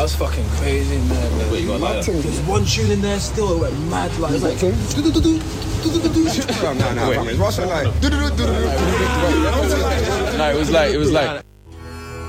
I was fucking crazy in there, man. Wait, you got like that? There's one tune in there still, it went mad. Like, it was like, No, it's Russell like. No, it was like